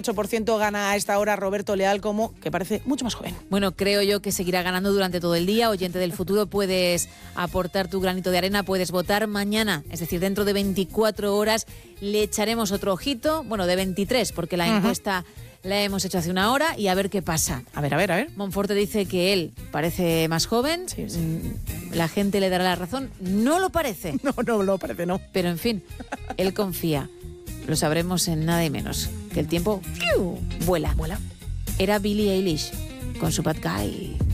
48% gana a esta hora Roberto Leal, como que parece mucho más joven. Bueno, creo yo que seguirá ganando durante todo el día. Oyente del futuro, puedes aportar tu granito de arena, puedes votar mañana, es decir, dentro de 24 horas le echaremos otro ojito, bueno, de 23, porque la encuesta la hemos hecho hace una hora y a ver qué pasa. A ver. Monforte dice que él parece más joven. Sí. La gente le dará la razón. No lo parece. No lo parece, no. Pero en fin, él confía. Lo sabremos en nada y menos. Que el tiempo vuela. Vuela. Era Billie Eilish con su Bad Guy.